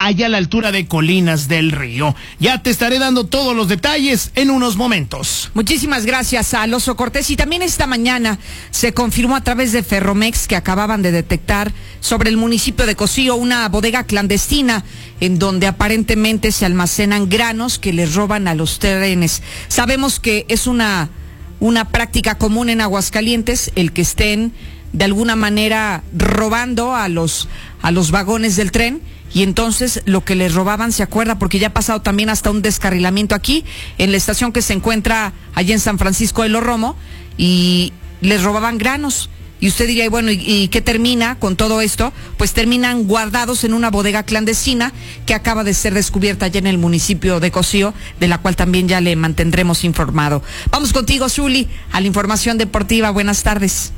allá a la altura de Colinas del Río. Ya te estaré dando todos los detalles en unos momentos. Muchísimas gracias a Alonso Cortés. Y también esta mañana se confirmó a través de Ferromex que acababan de detectar sobre el municipio de Cocío una bodega clandestina en donde aparentemente se almacenan granos que les roban a los trenes. Sabemos que es una práctica común en Aguascalientes el que estén de alguna manera robando a los vagones del tren, y entonces lo que les robaban, se acuerda, porque ya ha pasado también hasta un descarrilamiento aquí en la estación que se encuentra allá en San Francisco de los Romo, y les robaban granos. Y usted diría, bueno, ¿y qué termina con todo esto? Pues terminan guardados en una bodega clandestina que acaba de ser descubierta allá en el municipio de Cocío, de la cual también ya le mantendremos informado. Vamos contigo, Zuli, a la información deportiva. Buenas tardes.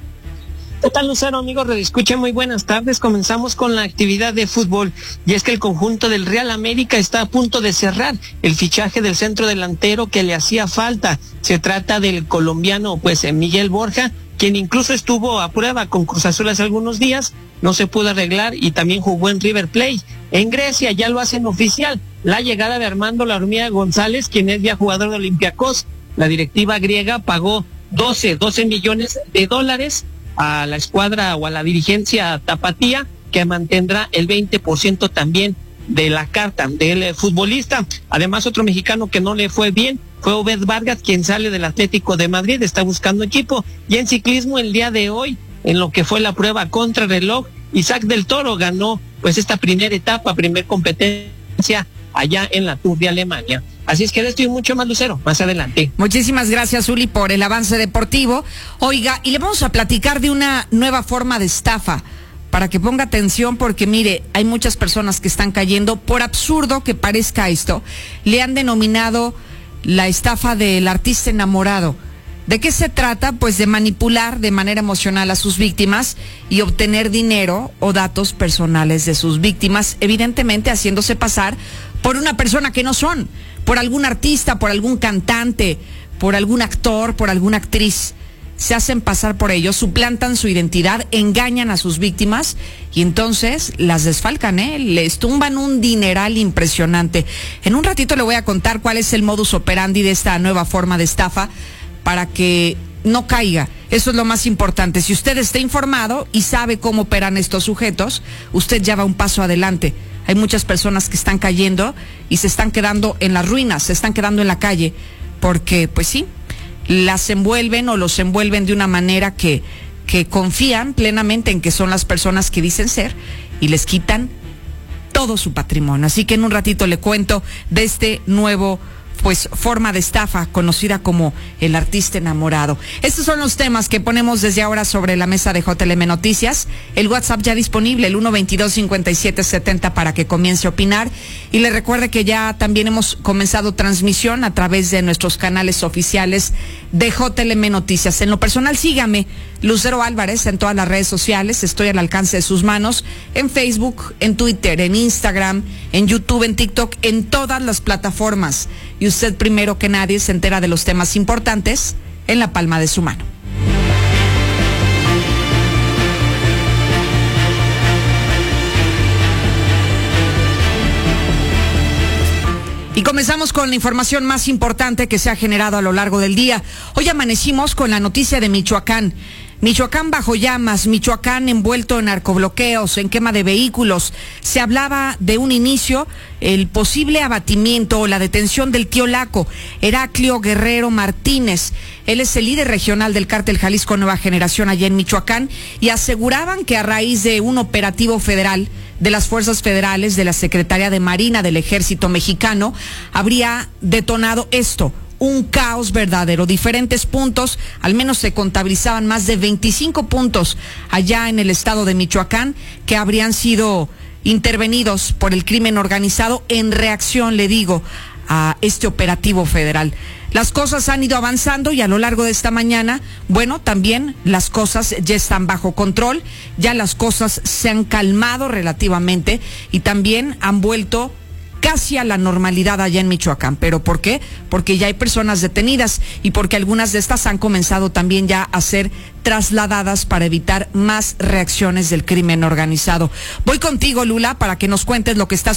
¿Qué tal, Lucero, amigos? Redescucha, muy buenas tardes. Comenzamos con la actividad de fútbol, y es que el conjunto del Real América está a punto de cerrar el fichaje del centro delantero que le hacía falta. Se trata del colombiano, Miguel Borja, quien incluso estuvo a prueba con Cruz Azul hace algunos días, no se pudo arreglar, y también jugó en River Plate. En Grecia ya lo hacen oficial, la llegada de Armando La Hormiga González, quien es ya jugador de Olympiacos. La directiva griega pagó 12 millones de dólares a la escuadra o a la dirigencia tapatía, que mantendrá el 20% también de la carta del futbolista. Además, otro mexicano que no le fue bien fue Obed Vargas, quien sale del Atlético de Madrid, está buscando equipo. Y en ciclismo, el día de hoy, en lo que fue la prueba contrarreloj, Isaac del Toro ganó esta primera etapa, primer competencia allá en la Tour de Alemania. Así es que de esto y mucho más, Lucero, más adelante. Muchísimas gracias, Zuli, por el avance deportivo. Oiga, y le vamos a platicar de una nueva forma de estafa, para que ponga atención, porque mire, hay muchas personas que están cayendo. Por absurdo que parezca esto, le han denominado la estafa del artista enamorado. ¿De qué se trata? Pues de manipular de manera emocional a sus víctimas y obtener dinero o datos personales de sus víctimas, evidentemente haciéndose pasar por una persona que no son, por algún artista, por algún cantante, por algún actor, por alguna actriz. Se hacen pasar por ellos, suplantan su identidad, engañan a sus víctimas y entonces las desfalcan, les tumban un dineral impresionante. En un ratito le voy a contar cuál es el modus operandi de esta nueva forma de estafa, para que no caiga. Eso es lo más importante. Si usted está informado y sabe cómo operan estos sujetos, usted ya va un paso adelante. Hay muchas personas que están cayendo y se están quedando en las ruinas, se están quedando en la calle, porque pues sí, las envuelven o los envuelven de una manera que confían plenamente en que son las personas que dicen ser, y les quitan todo su patrimonio. Así que en un ratito le cuento de este nuevo forma de estafa conocida como el artista enamorado. Estos son los temas que ponemos desde ahora sobre la mesa de JLM Noticias. El WhatsApp ya disponible, el 122-5770, para que comience a opinar. Y le recuerde que ya también hemos comenzado transmisión a través de nuestros canales oficiales de JLM Noticias. En lo personal, sígame, Lucero Álvarez, en todas las redes sociales. Estoy al alcance de sus manos, en Facebook, en Twitter, en Instagram, en YouTube, en TikTok, en todas las plataformas. Y usted, primero que nadie, se entera de los temas importantes en la palma de su mano. Y comenzamos con la información más importante que se ha generado a lo largo del día. Hoy amanecimos con la noticia de Michoacán. Michoacán bajo llamas, Michoacán envuelto en narcobloqueos, en quema de vehículos. Se hablaba de un inicio, el posible abatimiento o la detención del tío Laco, Heraclio Guerrero Martínez. Él es el líder regional del cártel Jalisco Nueva Generación allá en Michoacán, y aseguraban que a raíz de un operativo federal de las fuerzas federales de la Secretaría de Marina del Ejército Mexicano, habría detonado esto. Un caos verdadero, diferentes puntos, al menos se contabilizaban más de 25 puntos allá en el estado de Michoacán que habrían sido intervenidos por el crimen organizado en reacción, le digo, a este operativo federal. Las cosas han ido avanzando y a lo largo de esta mañana, también las cosas ya están bajo control, ya las cosas se han calmado relativamente y también han vuelto casi a la normalidad allá en Michoacán. ¿Pero por qué? Porque ya hay personas detenidas y porque algunas de estas han comenzado también ya a ser trasladadas para evitar más reacciones del crimen organizado. Voy contigo, Lula, para que nos cuentes lo que está